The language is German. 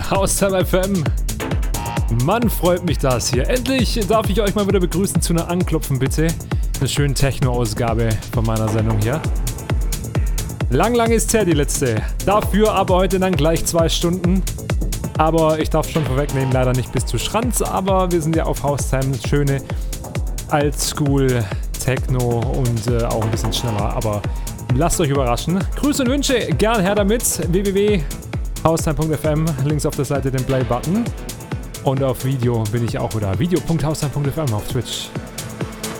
Haustime FM. Mann, freut mich das hier. Endlich darf ich euch mal wieder begrüßen zu einer Anklopfen, bitte. Eine schöne Techno-Ausgabe von meiner Sendung hier. Lang ist her die letzte. Dafür aber heute dann gleich 2 Stunden. Aber ich darf schon vorwegnehmen, leider nicht bis zu Schranz, aber wir sind ja auf Haustime. Schöne Oldschool Techno und auch ein bisschen schneller, aber lasst euch überraschen. Grüße und Wünsche, gern her damit. www.haustime.fm, links auf der Seite den Play-Button. Und auf Video bin ich auch wieder. video.haustime.fm auf Twitch.